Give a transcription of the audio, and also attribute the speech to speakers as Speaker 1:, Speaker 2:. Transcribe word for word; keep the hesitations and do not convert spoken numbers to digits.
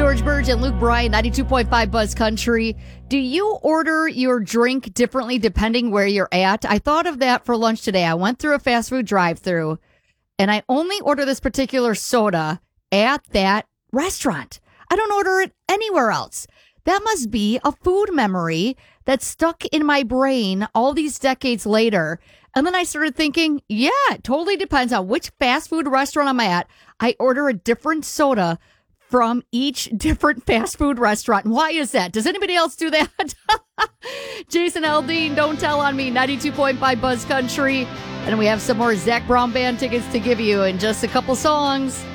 Speaker 1: George Burge and Luke Bryan, ninety-two point five Buzz Country. Do you order your drink differently depending where you're at? I thought of that for lunch today. I went through a fast food drive-thru, and I only order this particular soda at that restaurant. I don't order it anywhere else. That must be a food memory that's stuck in my brain all these decades later. And then I started thinking, yeah, it totally depends on which fast food restaurant I'm at. I order a different soda from each different fast food restaurant. Why is that? Does anybody else do that? Jason Aldean, Don't Tell on Me, ninety-two point five Buzz Country. And we have some more Zac Brown Band tickets to give you in just a couple songs.